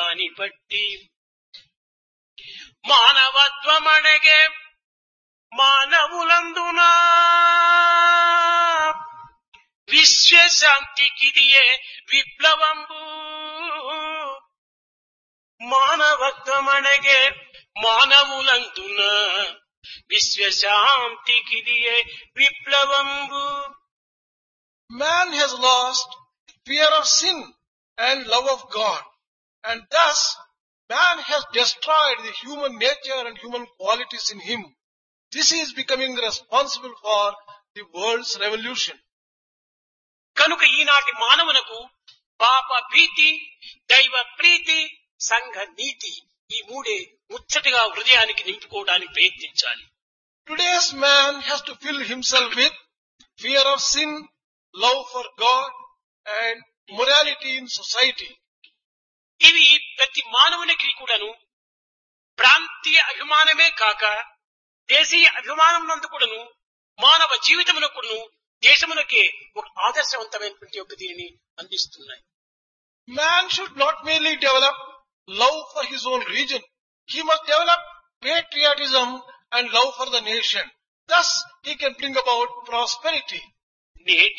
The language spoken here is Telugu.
దాని బట్టి మానవత్వమణగే మానవులందున విశ్వశాంతికిదియే విప్లవంబు. మానవత్వమణగే మానవులందున విశ్వశాంతికిదియే విప్లవంబు. Man has lost fear of sin and love of God, and thus man has destroyed the human nature and human qualities in him. This is becoming responsible for the world's revolution. కనుక ఈనాటి మానవునకు పాప భీతి, దైవ ప్రీతి, సంఘ నీతి ఈ మూడే ముచ్చటగా హృదయానికి నింపుకోవడానికి ప్రయత్నించాలి. Today's man has to fill himself with fear of sin, love for God, and morality in society. ఇవి ప్రతి మానవునికి కూడాను ప్రాంతీయ అభిమానమే కాక దేశీయ అభిమానం నందు కూడాను మానవ జీవితమునకును దేశమునకే ఒక ఆదర్శవంతమైనటువంటి ఒక దీనిని అందిస్తున్నాయి. Man should not merely develop love for his own region. He must develop patriotism and love for the nation. Thus, he can bring about prosperity. నేటి